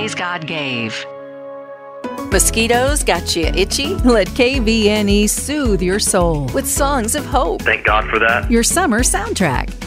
days God gave. Mosquitoes got you itchy? Let KVNE soothe your soul with songs of hope. Thank God for that. Your summer soundtrack.